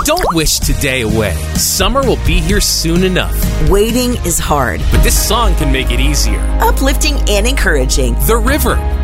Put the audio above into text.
Don't wish today away. Summer will be here soon enough. Waiting is hard, but this song can make it easier. Uplifting and encouraging. The River